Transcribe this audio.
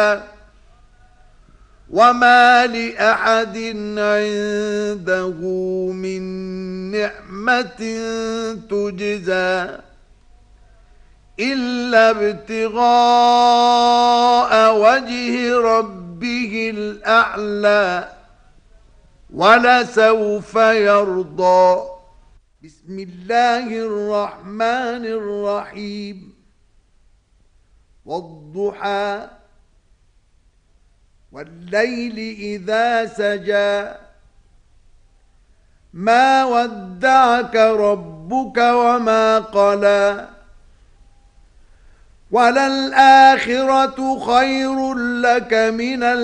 وما لأحد عنده من نعمة تجزى إلا ابتغاء وجه ربه الأعلى ولسوف يرضى. بسم الله الرحمن الرحيم. والضحى والليل إذا سجى ما ودعك ربك وما قلى وللآخرة خير لك من